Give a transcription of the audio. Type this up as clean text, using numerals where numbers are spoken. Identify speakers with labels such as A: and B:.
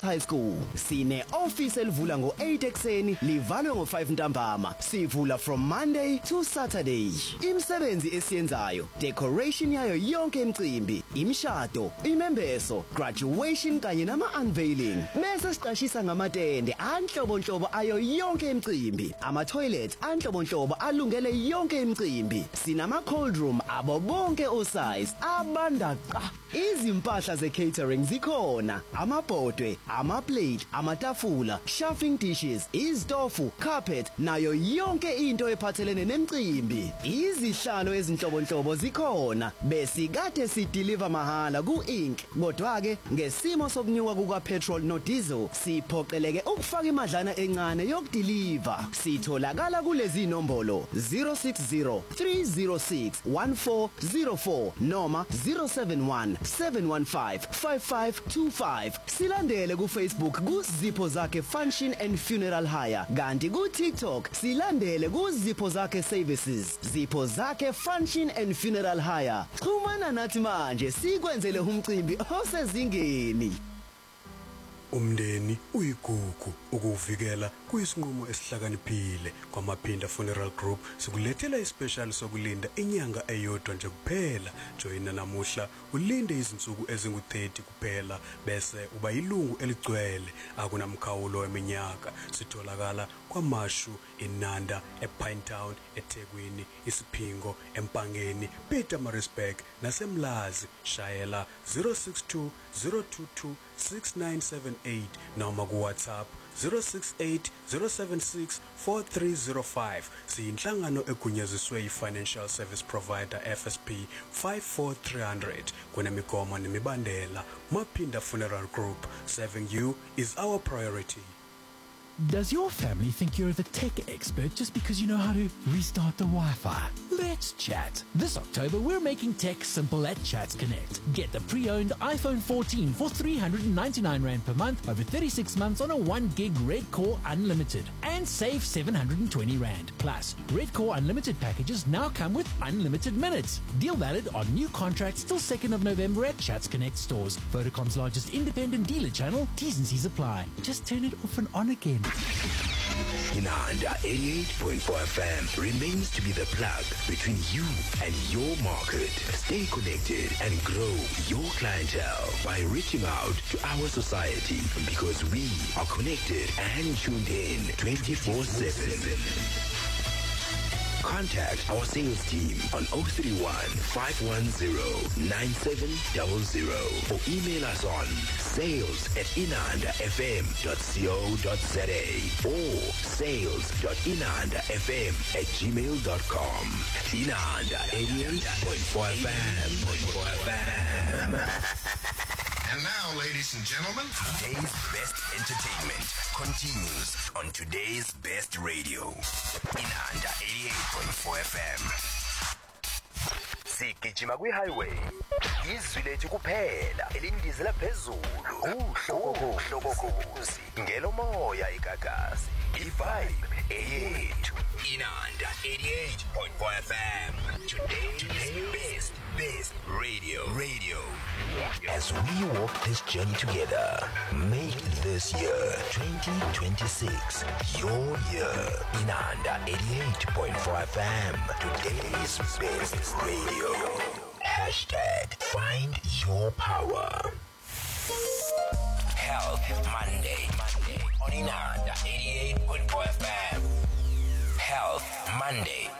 A: High School. Sine office elivula ngo-8 ekseni livalwe ngo-5 ntambama. Sivula from Monday to Saturday. Imisebenzi esiyenzayo, decoration yayo yonke imicimbi, imishado, imembeso, graduation kanye nama-unveiling. Bese siqashisa ngamatende anhlobonhlobo ayo yonke imicimbi. Ama-toilet anhlobonhlobo alungele yonke imicimbi. Sinama-cold room abo bonke osize abandaqa. Izimpahla ze-catering zikhona. Amabhodwe, ama-plate, amatafula, chafing dishes, izitofu, carpet nayo yonke into ephathelene nemicimbi. Izihlalo ezinhlobonhlobo zikhona. Besikade sideliver mahala ku-Inc. Kodwa-ke ngesimo sokunyuka kuka-petrol no-diesel siphoqeleke ukufaka imadlana encane yokudeliver. Sitholakala kulezi nombolo 060 306 1404 noma 071 715 5525. Silandele ku Facebook ku Zipho Zakhe Function and Funeral Hire. Kanti ku TikTok silandele ku Zipho Zakhe Services. Zipho Zakhe Function and Funeral Hire. Xhumana nathi manje sikwenzele umcimbi osezingeni.
B: Umndeni uyigugu ukuvikela kuyisinqumo esihlakaniphile kwaMaphinda Funeral Group sikulethela ispecial sokulinda inyanga eyodwa nje kuphela. Joina namuhla ulinde izinsuku ezingu-30 kuphela bese uba yilungu eligcwele akunamkhawulo weminyaka. Sitholakala kwaMashu, eNanda, ePinetown, eThekwini, iSiphingo, eMpangeni, Pietermaritzburg naseMlazi. Shayela 062 022 6978 noma ku WhatsApp 068 076 4305. Siyinhlangano egunyaziswe yi-Financial Service Provider FSP 54300. Kunemigomo nemibandela. Maphinda Funeral Group, serving you is our priority.
C: Does your family think you're the tech expert just because you know how to restart the Wi-Fi? Let's chat. This October, we're making tech simple at Chats Connect. Get the pre-owned iPhone 14 for 399 Rand per month over 36 months on a 1 gig Red Core Unlimited and save 720 Rand. Plus, Red Core Unlimited packages now come with unlimited minutes. Deal valid on new contracts till 2nd of November at Chats Connect stores. Vodacom's largest independent dealer channel. T's and C's apply. Just turn it off and on again.
D: Inanda 88.4 FM remains to be the plug between you and your market. Stay connected and grow your clientele by reaching out to our society because we are connected and tuned in 24/7. Contact our sales team on 031 510 9700 or email us on sales@inandafm.co.za or sales.inandafm@gmail.com. Inanda 88.4 FM.
E: And now, ladies and gentlemen,
D: today's best entertainment continues on today's best radio. Inanda 88.4 FM. Sigijima kwi-highway. Izwi lethu kuphela elindizela phezulu. Uhlokokhozi ngelomoya igagasi. I-vibe eyethu. Inanda 88.4 FM. Today's best radio. As we walk this journey together, make this year 2026 your year. Inanda 88.4 FM. Today's best radio. #Find your power. Health Monday on Inanda 88.4 FM. Health Monday.